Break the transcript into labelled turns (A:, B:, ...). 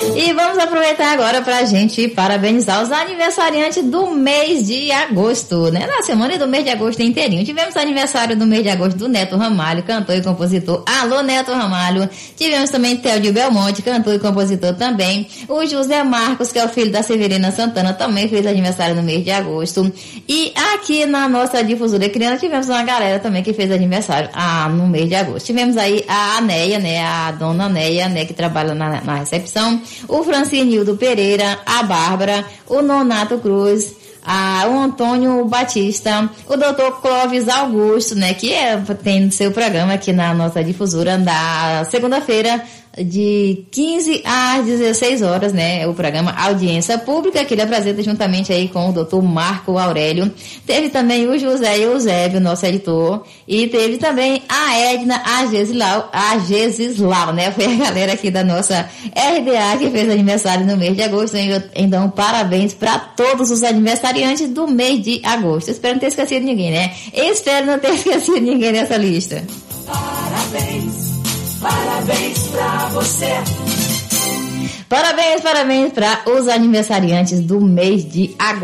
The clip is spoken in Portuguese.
A: E vamos aproveitar agora pra gente parabenizar os aniversariantes do mês de agosto, né? Na semana do mês de agosto inteirinho. Tivemos aniversário do mês de agosto do Neto Ramalho, cantor e compositor. Alô, Neto Ramalho. Tivemos também Théodio Belmonte, cantor e compositor também. O José Marcos, que é o filho da Severina Santana, também fez aniversário no mês de agosto. E aqui na nossa difusora criança tivemos uma galera também que fez aniversário no mês de agosto. Tivemos aí a Anéia, né? A dona Anéia, né? Que trabalha na recepção. O Francinildo Pereira, a Bárbara, o Nonato Cruz, o Antônio Batista, o doutor Clóvis Augusto, né, que tem seu programa aqui na nossa difusora da segunda-feira, de 15 às 16 horas, né, o programa Audiência Pública, que ele apresenta juntamente aí com o doutor Marco Aurélio. Teve também o José Eusébio, nosso editor, e teve também a Edna Agesislau, né, foi a galera aqui da nossa RDA que fez aniversário no mês de agosto. Então, parabéns para todos os aniversariantes do mês de agosto. Espero não ter esquecido ninguém, né? Espero não ter esquecido ninguém nessa lista.
B: Parabéns pra você.
A: Parabéns para os aniversariantes do mês de agosto.